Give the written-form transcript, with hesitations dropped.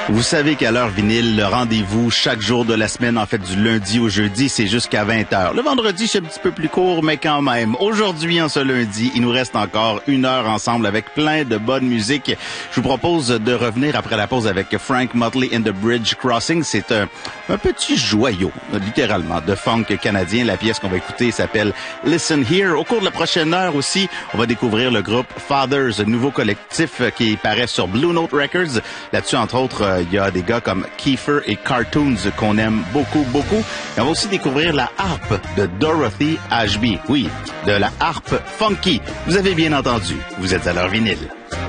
Vous savez qu'à l'heure vinyle, le rendez-vous chaque jour de la semaine, en fait du lundi au jeudi, c'est jusqu'à 20h. Le vendredi, c'est un petit peu plus court, mais quand même. Aujourd'hui, en ce lundi, il nous reste encore 1 heure ensemble avec plein de bonne musique. Je vous propose de revenir après la pause avec Frank Motley and the Bridge Crossing. C'est un petit joyau, littéralement, de funk canadien. La pièce qu'on va écouter s'appelle Listen Here. Au cours de la prochaine heure aussi, on va découvrir le groupe Fathers, nouveau collectif qui paraît sur Blue Note Records. Là-dessus, entre autres, il y a des gars comme Kiefer et Cartoons qu'on aime beaucoup, beaucoup. Et on va aussi découvrir la harpe de Dorothy Ashby. Oui, de la harpe funky. Vous avez bien entendu, vous êtes à l'heure vinyle.